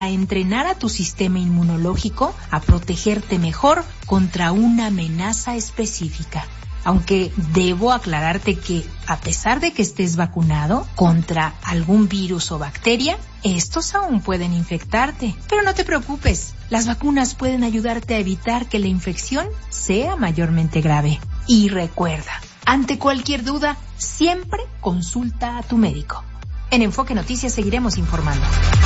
a entrenar a tu sistema inmunológico a protegerte mejor contra una amenaza específica. Aunque debo aclararte que, a pesar de que estés vacunado contra algún virus o bacteria, estos aún pueden infectarte. Pero no te preocupes, las vacunas pueden ayudarte a evitar que la infección sea mayormente grave. Y recuerda, ante cualquier duda, siempre consulta a tu médico. En Enfoque Noticias seguiremos informando.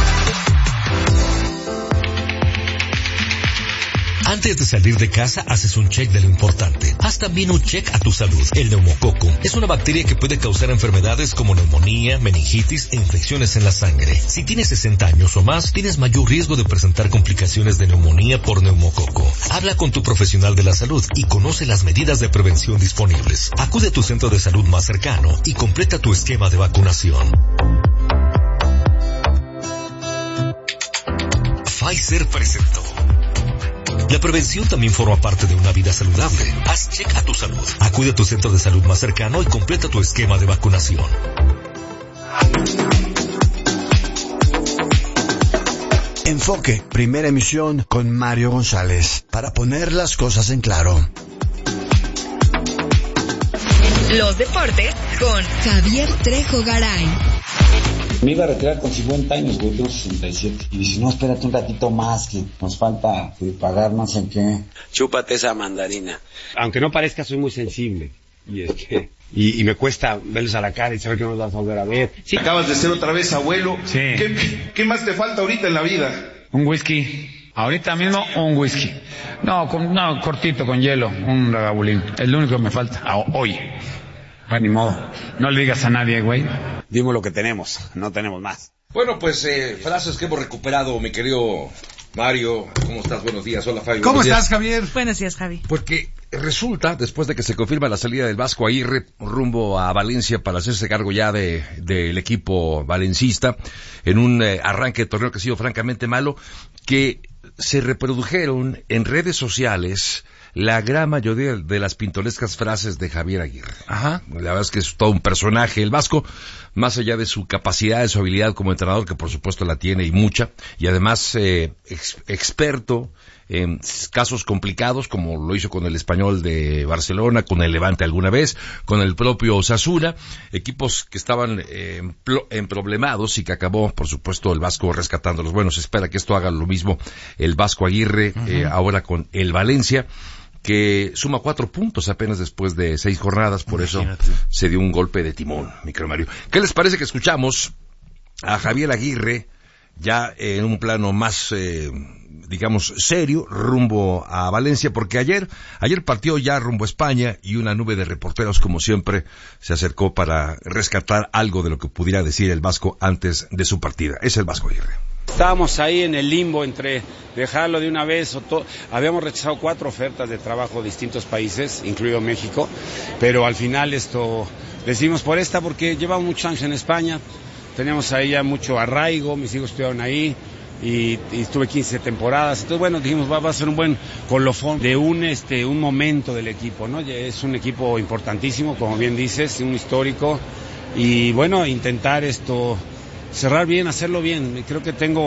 Antes de salir de casa, haces un check de lo importante. Haz también un check a tu salud. El neumococo es una bacteria que puede causar enfermedades como neumonía, meningitis e infecciones en la sangre. Si tienes 60 años o más, tienes mayor riesgo de presentar complicaciones de neumonía por neumococo. Habla con tu profesional de la salud y conoce las medidas de prevención disponibles. Acude a tu centro de salud más cercano y completa tu esquema de vacunación. Pfizer presentó. La prevención también forma parte de una vida saludable. Haz check a tu salud. Acude a tu centro de salud más cercano y completa tu esquema de vacunación. Enfoque, primera emisión con Mario González, para poner las cosas en claro. Los deportes con Javier Trejo Garay. Me iba a retirar con 50 años, güey, tengo 67. Y dice, no, espérate un ratito más, que nos falta pagar no sé qué. Chúpate esa mandarina. Aunque no parezca, soy muy sensible. Y me cuesta verlos a la cara y saber que no nos vas a volver a ver. Sí. Acabas de ser otra vez abuelo. Sí. ¿Qué más te falta ahorita en la vida? Un whisky. Ahorita mismo un whisky. No, cortito, con hielo. Un ragabulín. Es lo único que me falta. Hoy. Ni modo. No le digas a nadie, güey. Dimos lo que tenemos, no tenemos más. Bueno, pues frases que hemos recuperado, mi querido Mario. ¿Cómo estás? Buenos días. Hola, Fabio. ¿Cómo estás, Javier? Buenos días, Javi. Porque resulta, después de que se confirma la salida del Vasco Aguirre rumbo a Valencia para hacerse cargo ya del equipo valencista, en un arranque de torneo que ha sido francamente malo, que se reprodujeron en redes sociales la gran mayoría de las pintorescas frases de Javier Aguirre. Ajá. La verdad es que es todo un personaje el Vasco, más allá de su capacidad, de su habilidad como entrenador, que por supuesto la tiene y mucha, y además experto en casos complicados, como lo hizo con el Español de Barcelona, con el Levante alguna vez, con el propio Osasuna, equipos que estaban problemados y que acabó, por supuesto, el Vasco rescatándolos. Bueno, se espera que esto haga lo mismo el Vasco Aguirre, ahora con el Valencia, que suma 4 puntos apenas después de 6 jornadas, por Imagínate. Eso se dio un golpe de timón, micro Mario. ¿Qué les parece que escuchamos a Javier Aguirre ya en un plano más, digamos, serio, rumbo a Valencia? Porque ayer partió ya rumbo a España y una nube de reporteros, como siempre, se acercó para rescatar algo de lo que pudiera decir el Vasco antes de su partida. Es el Vasco Aguirre. Estábamos ahí en el limbo entre dejarlo de una vez o todo. Habíamos rechazado 4 ofertas de trabajo de distintos países, incluido México, pero al final decidimos por esta porque llevamos muchos años en España, teníamos ahí ya mucho arraigo, mis hijos estuvieron ahí y estuve 15 temporadas, entonces bueno, dijimos va a ser un buen colofón de un momento del equipo, ¿no? Es un equipo importantísimo, como bien dices, un histórico, y bueno, intentar cerrar bien, hacerlo bien. Creo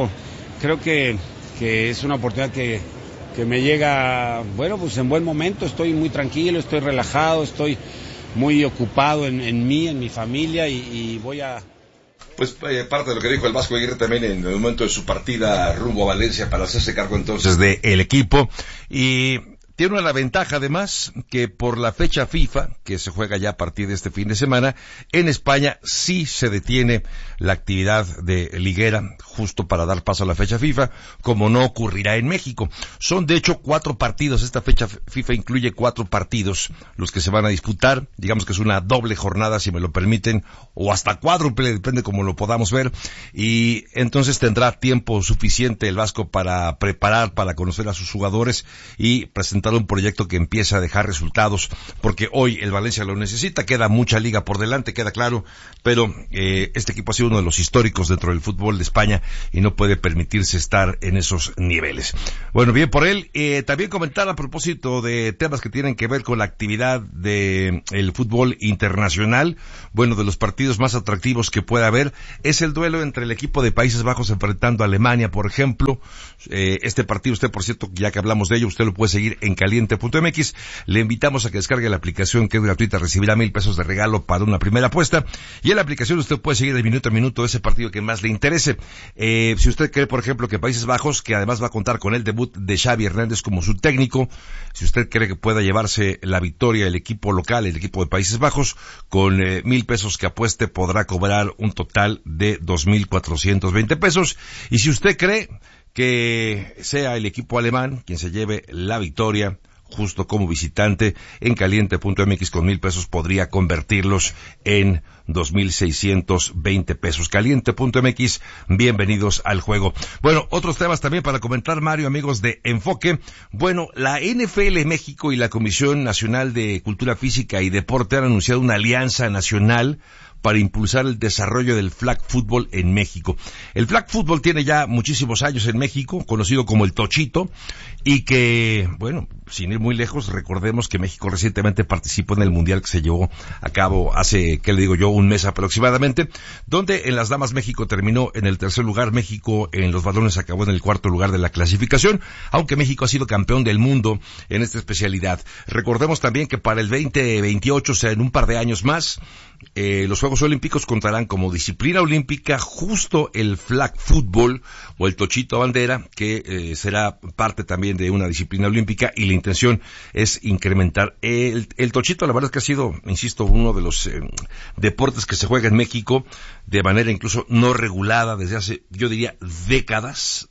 que es una oportunidad que me llega, bueno, pues en buen momento. Estoy muy tranquilo, estoy relajado, estoy muy ocupado en mí, en mi familia y voy a... Pues parte de lo que dijo el Vasco Aguirre también en el momento de su partida rumbo a Valencia para hacerse cargo entonces del equipo. Y tiene una ventaja además, que por la fecha FIFA, que se juega ya a partir de este fin de semana, en España sí se detiene la actividad de liguera justo para dar paso a la fecha FIFA, como no ocurrirá en México. Son de hecho 4 partidos, esta fecha FIFA incluye 4 partidos los que se van a disputar, digamos que es una doble jornada si me lo permiten, o hasta cuádruple, depende como lo podamos ver, y entonces tendrá tiempo suficiente el Vasco para preparar, para conocer a sus jugadores y presentar tratar un proyecto que empieza a dejar resultados, porque hoy el Valencia lo necesita, queda mucha liga por delante, queda claro, pero este equipo ha sido uno de los históricos dentro del fútbol de España y no puede permitirse estar en esos niveles. Bueno, bien por él. También comentar a propósito de temas que tienen que ver con la actividad de el fútbol internacional. Bueno, de los partidos más atractivos que puede haber es el duelo entre el equipo de Países Bajos enfrentando a Alemania, por ejemplo. Este partido, usted, por cierto, ya que hablamos de ello, usted lo puede seguir en caliente.mx. Le invitamos a que descargue la aplicación, que es gratuita, recibirá $1,000 de regalo para una primera apuesta. Y en la aplicación usted puede seguir de minuto a minuto ese partido que más le interese. Si usted cree, por ejemplo, que Países Bajos, que además va a contar con el debut de Xavi Hernández como su técnico, si usted cree que pueda llevarse la victoria el equipo local, el equipo de Países Bajos, con $1,000 que apueste podrá cobrar un total de $2,420. Y si usted cree que sea el equipo alemán quien se lleve la victoria, justo como visitante, en caliente.mx con $1,000 podría convertirlos en $2,620. Caliente.mx, bienvenidos al juego. Bueno, otros temas también para comentar, Mario, amigos de Enfoque. Bueno, la NFL México y la Comisión Nacional de Cultura Física y Deporte han anunciado una alianza nacional para impulsar el desarrollo del flag football en México. El flag football tiene ya muchísimos años en México, conocido como el tochito, y que, bueno, sin ir muy lejos, recordemos que México recientemente participó en el Mundial que se llevó a cabo hace, ¿qué le digo yo?, un mes aproximadamente, donde en las damas México terminó en el tercer lugar, México en los varones acabó en el cuarto lugar de la clasificación, aunque México ha sido campeón del mundo en esta especialidad. Recordemos también que para el 2028, o sea, en un par de años más, los Juegos Olímpicos contarán como disciplina olímpica justo el flag football o el tochito bandera, que será parte también de una disciplina olímpica, y la intención es incrementar el tochito. La verdad es que ha sido, insisto, uno de los deportes que se juega en México de manera incluso no regulada desde hace, yo diría, décadas,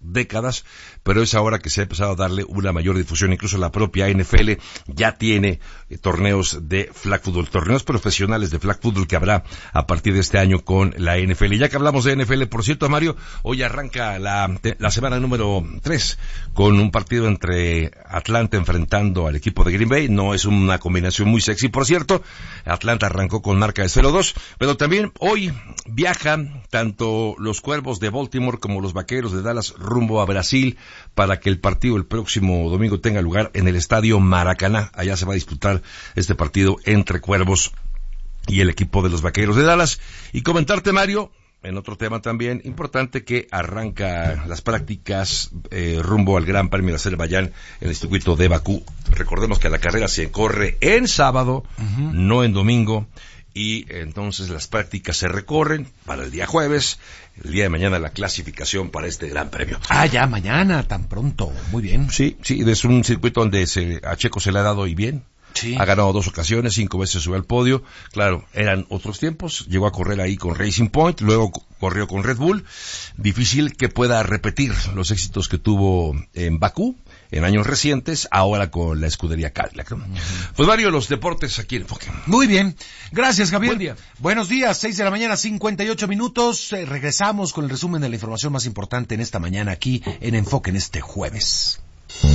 pero es ahora que se ha empezado a darle una mayor difusión. Incluso la propia NFL ya tiene torneos de flag football, torneos profesionales de flag football que habrá a partir de este año con la NFL. Y ya que hablamos de NFL, por cierto, Mario, hoy arranca la semana número 3 con un partido entre Atlanta enfrentando al equipo de Green Bay. No es una combinación muy sexy, por cierto. Atlanta arrancó con marca de 0-2, pero también hoy viajan tanto los Cuervos de Baltimore como los Vaqueros de Dallas rumbo a Brasil para que el partido el próximo domingo tenga lugar en el estadio Maracaná. Allá se va a disputar este partido entre Cuervos y el equipo de los Vaqueros de Dallas. Y comentarte, Mario, en otro tema también importante, que arranca las prácticas rumbo al Gran Premio de Azerbaiyán en el circuito de Bakú. Recordemos que la carrera se corre en sábado, no en domingo, y entonces las prácticas se recorren para el día jueves, el día de mañana la clasificación para este Gran Premio. Ya mañana, tan pronto, muy bien. Sí, es un circuito donde a Checo se le ha dado y bien. Sí. Ha ganado 2 ocasiones, 5 veces subió al podio. Claro, eran otros tiempos. Llegó a correr ahí con Racing Point, luego corrió con Red Bull. Difícil que pueda repetir los éxitos que tuvo en Bakú en años recientes, ahora con la escudería Cadillac, ¿no? Pues varios los deportes aquí en Enfoque. Muy bien. Gracias, Javier. Buen día. Buenos días, 6 de la mañana, 58 minutos. Regresamos con el resumen de la información más importante en esta mañana aquí en Enfoque en este jueves.